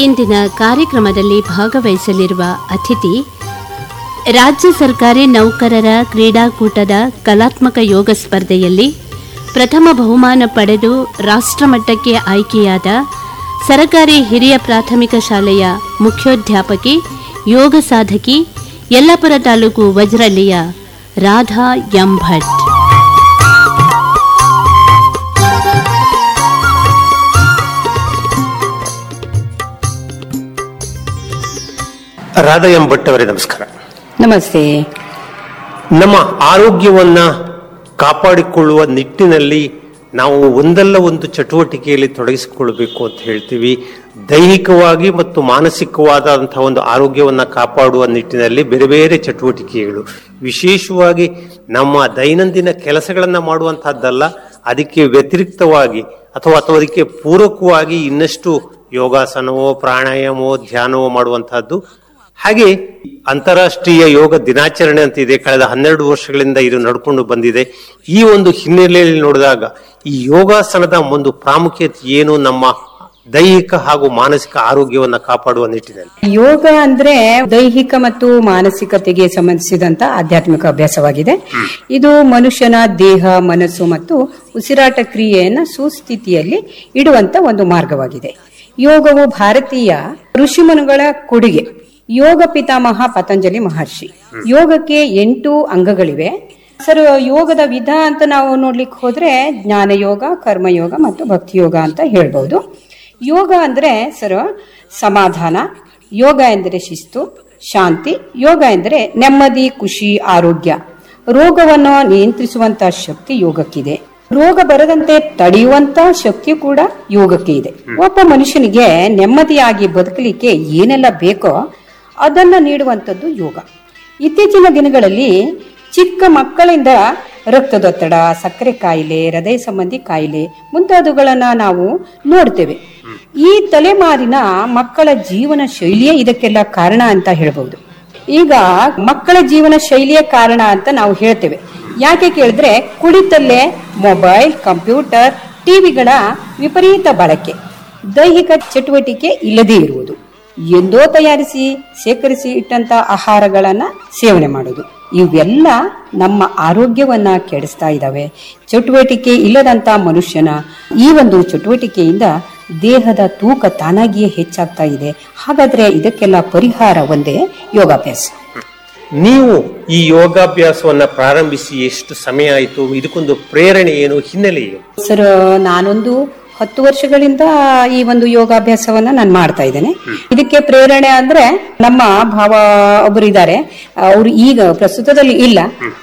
ಇಂದಿನ ಕಾರ್ಯಕ್ರಮದಲ್ಲಿ ಭಾಗವಹಿಸಲಿರುವ ಅತಿಥಿ ರಾಜ್ಯ ಸರ್ಕಾರಿ ನೌಕರರ ಕ್ರೀಡಾಕೂಟದ ಕಲಾತ್ಮಕ ಯೋಗ ಸ್ಪರ್ಧೆಯಲ್ಲಿ ಪ್ರಥಮ ಬಹುಮಾನ ಪಡೆದು ರಾಷ್ಟ್ರಮಟ್ಟಕ್ಕೆ ಆಯ್ಕೆಯಾದ ಸರಕಾರಿ ಹಿರಿಯ ಪ್ರಾಥಮಿಕ ಶಾಲೆಯ ಮುಖ್ಯೋಧ್ಯಾಪಕಿ ಯೋಗ ಸಾಧಕಿ ಯಲ್ಲಾಪುರ ತಾಲೂಕು ವಜ್ರಳ್ಳಿಯ ರಾಧಾ ಎಂ ಭಟ್. ರಾಧಾ ಎಂ ಭಟ್ ಅವರೇ ನಮಸ್ಕಾರ. ನಮಸ್ತೆ. ನಮ್ಮ ಆರೋಗ್ಯವನ್ನ ಕಾಪಾಡಿಕೊಳ್ಳುವ ನಿಟ್ಟಿನಲ್ಲಿ ನಾವು ಒಂದಲ್ಲ ಒಂದು ಚಟುವಟಿಕೆಯಲ್ಲಿ ತೊಡಗಿಸಿಕೊಳ್ಬೇಕು ಅಂತ ಹೇಳ್ತೀವಿ. ದೈಹಿಕವಾಗಿ ಮತ್ತು ಮಾನಸಿಕವಾದಂತಹ ಒಂದು ಆರೋಗ್ಯವನ್ನ ಕಾಪಾಡುವ ನಿಟ್ಟಿನಲ್ಲಿ ಬೇರೆ ಬೇರೆ ಚಟುವಟಿಕೆಗಳು, ವಿಶೇಷವಾಗಿ ನಮ್ಮ ದೈನಂದಿನ ಕೆಲಸಗಳನ್ನ ಮಾಡುವಂತಹದ್ದಲ್ಲ, ಅದಕ್ಕೆ ವ್ಯತಿರಿಕ್ತವಾಗಿ ಅಥವಾ ಅದಕ್ಕೆ ಪೂರಕವಾಗಿ ಇನ್ನಷ್ಟು ಯೋಗಾಸನವೋ ಪ್ರಾಣಾಯಾಮವೋ ಧ್ಯಾನವೋ ಮಾಡುವಂತಹದ್ದು. ಹಾಗೆ ಅಂತಾರಾಷ್ಟ್ರೀಯ ಯೋಗ ದಿನಾಚರಣೆ ಅಂತ ಇದೆ, ಕಳೆದ 12 ವರ್ಷಗಳಿಂದ ಇದು ನಡ್ಕೊಂಡು ಬಂದಿದೆ. ಈ ಒಂದು ಹಿನ್ನೆಲೆಯಲ್ಲಿ ನೋಡಿದಾಗ ಈ ಯೋಗಾಸನದ ಒಂದು ಪ್ರಾಮುಖ್ಯತೆ ಏನು ನಮ್ಮ ದೈಹಿಕ ಹಾಗೂ ಮಾನಸಿಕ ಆರೋಗ್ಯವನ್ನ ಕಾಪಾಡುವ ನಿಟ್ಟಿನಲ್ಲಿ? ಯೋಗ ಅಂದ್ರೆ ದೈಹಿಕ ಮತ್ತು ಮಾನಸಿಕತೆಗೆ ಸಂಬಂಧಿಸಿದಂತ ಆಧ್ಯಾತ್ಮಿಕ ಅಭ್ಯಾಸವಾಗಿದೆ. ಇದು ಮನುಷ್ಯನ ದೇಹ, ಮನಸ್ಸು ಮತ್ತು ಉಸಿರಾಟ ಕ್ರಿಯೆಯನ್ನ ಸುಸ್ಥಿತಿಯಲ್ಲಿ ಇಡುವಂತ ಒಂದು ಮಾರ್ಗವಾಗಿದೆ. ಯೋಗವು ಭಾರತೀಯ ಋಷಿಮುನಿಗಳ ಕೊಡುಗೆ. ಯೋಗ ಪಿತಾಮಹ ಪತಂಜಲಿ ಮಹರ್ಷಿ. ಯೋಗಕ್ಕೆ 8 ಅಂಗಗಳಿವೆ. ಸರ್, ಯೋಗದ ವಿಧ ಅಂತ ನಾವು ನೋಡ್ಲಿಕ್ಕೆ ಹೋದ್ರೆ ಜ್ಞಾನ ಯೋಗ, ಕರ್ಮಯೋಗ ಮತ್ತು ಭಕ್ತಿ ಯೋಗ ಅಂತ ಹೇಳ್ಬಹುದು. ಯೋಗ ಅಂದ್ರೆ ಸರ್ ಸಮಾಧಾನ, ಯೋಗ ಎಂದರೆ ಶಿಸ್ತು, ಶಾಂತಿ, ಯೋಗ ಎಂದರೆ ನೆಮ್ಮದಿ, ಖುಷಿ, ಆರೋಗ್ಯ. ರೋಗವನ್ನು ನಿಯಂತ್ರಿಸುವಂತ ಶಕ್ತಿ ಯೋಗಕ್ಕಿದೆ. ರೋಗ ಬರದಂತೆ ತಡೆಯುವಂತ ಶಕ್ತಿ ಕೂಡ ಯೋಗಕ್ಕೆ ಇದೆ. ಒಬ್ಬ ಮನುಷ್ಯನಿಗೆ ನೆಮ್ಮದಿಯಾಗಿ ಬದುಕಲಿಕ್ಕೆ ಏನೆಲ್ಲ ಬೇಕೋ ಅದನ್ನ ನೀಡುವಂಥದ್ದು ಯೋಗ. ಇತ್ತೀಚಿನ ದಿನಗಳಲ್ಲಿ ಚಿಕ್ಕ ಮಕ್ಕಳಿಂದ ರಕ್ತದೊತ್ತಡ, ಸಕ್ಕರೆ ಕಾಯಿಲೆ, ಹೃದಯ ಸಂಬಂಧಿ ಕಾಯಿಲೆ ಮುಂತಾದವುಗಳನ್ನ ನಾವು ನೋಡ್ತೇವೆ. ಈ ತಲೆಮಾರಿನ ಮಕ್ಕಳ ಜೀವನ ಶೈಲಿಯೇ ಇದಕ್ಕೆಲ್ಲ ಕಾರಣ ಅಂತ ಹೇಳ್ಬಹುದು. ಈಗ ಮಕ್ಕಳ ಜೀವನ ಶೈಲಿಯ ಕಾರಣ ಅಂತ ನಾವು ಹೇಳ್ತೇವೆ. ಯಾಕೆ ಕೇಳಿದ್ರೆ ಕುಳಿತಲ್ಲೇ ಮೊಬೈಲ್, ಕಂಪ್ಯೂಟರ್, ಟಿವಿಗಳ ವಿಪರೀತ ಬಳಕೆ, ದೈಹಿಕ ಚಟುವಟಿಕೆ ಇಲ್ಲದೇ ಇರುವುದು, ಎಂದೋ ತಯಾರಿಸಿ ಶೇಖರಿಸಿ ಇಟ್ಟಂತ ಆಹಾರಗಳನ್ನ ಸೇವನೆ ಮಾಡೋದು, ಇವೆಲ್ಲ ನಮ್ಮ ಆರೋಗ್ಯವನ್ನ ಕೆಡಿಸ್ತಾ ಇದ್ದಾವೆ. ಚಟುವಟಿಕೆ ಇಲ್ಲದಂತ ಮನುಷ್ಯನ ಈ ಒಂದು ಚಟುವಟಿಕೆಯಿಂದ ದೇಹದ ತೂಕ ತಾನಾಗಿಯೇ ಹೆಚ್ಚಾಗ್ತಾ ಇದೆ. ಹಾಗಾದ್ರೆ ಇದಕ್ಕೆಲ್ಲ ಪರಿಹಾರ ಒಂದೇ ಯೋಗಾಭ್ಯಾಸ. ನೀವು ಈ ಯೋಗಾಭ್ಯಾಸವನ್ನ ಪ್ರಾರಂಭಿಸಿ ಎಷ್ಟು ಸಮಯ ಆಯಿತು? ಇದಕ್ಕೊಂದು ಪ್ರೇರಣೆ ಏನು, ಹಿನ್ನೆಲೆ ಏನು? ಸರ್, ನಾನೊಂದು 10 ವರ್ಷಗಳಿಂದ ಈ ಒಂದು ಯೋಗಾಭ್ಯಾಸವನ್ನ ನಾನು ಮಾಡ್ತಾ ಇದ್ದೇನೆ. ಇದಕ್ಕೆ ಪ್ರೇರಣೆ ಅಂದ್ರೆ ನಮ್ಮ ಭಾವ ಒಬ್ಬರು ಇದ್ದಾರೆ, ಅವರು ಈಗ ಪ್ರಸ್ತುತದಲ್ಲಿ ಇಲ್ಲ.